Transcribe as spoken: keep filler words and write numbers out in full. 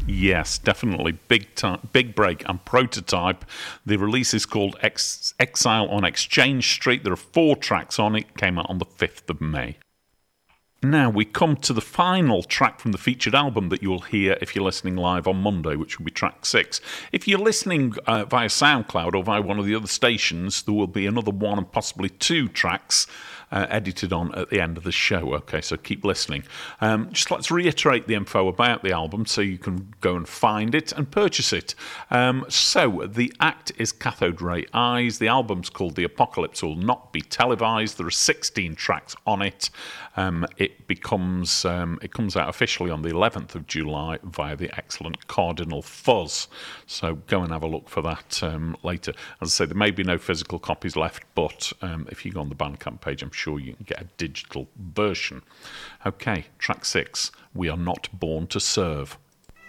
Yes, definitely. Big time, big break and prototype. The release is called Ex- Exile on Exchange Street. There are four tracks on it. Came out on the fifth of May. Now we come to the final track from the featured album that you'll hear if you're listening live on Monday, which will be track six. If you're listening uh, via SoundCloud or via one of the other stations, there will be another one and possibly two tracks uh, edited on at the end of the show. Okay, so keep listening. Um, just let's reiterate the info about the album so you can go and find it and purchase it. Um, so the act is Cathode Ray Eyes. The album's called The Apocalypse Will Not Be Televised. There are sixteen tracks on it. Um, it becomes um, it comes out officially on the eleventh of July via the excellent Cardinal Fuzz. So go and have a look for that um, later. As I say, there may be no physical copies left, but um, if you go on the Bandcamp page, I'm sure you can get a digital version. Okay, track six, We Are Not Born to Serve.